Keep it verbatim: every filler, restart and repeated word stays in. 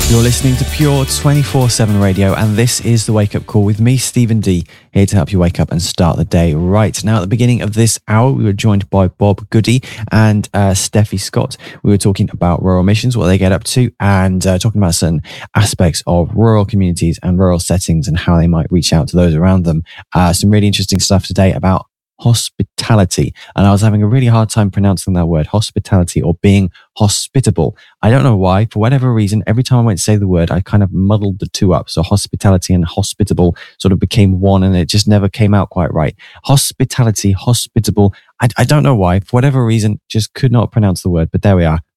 You're listening to Pure twenty-four seven Radio, and this is the Wake Up Call with me, Stephen D, here to help you wake up and start the day right. Now, at the beginning of this hour, we were joined by Bob Goody and uh, Steffi Scott. We were talking about rural missions, what they get up to, and uh, talking about certain aspects of rural communities and rural settings and how they might reach out to those around them. Uh, some really interesting stuff today about hospitality, and I was having a really hard time pronouncing that word, hospitality, or being hospitable. I don't know why. For whatever reason, every time I went to say the word, I kind of muddled the two up. So hospitality and hospitable sort of became one, and it just never came out quite right. Hospitality, hospitable. I, I don't know why. For whatever reason, just could not pronounce the word, but there we are.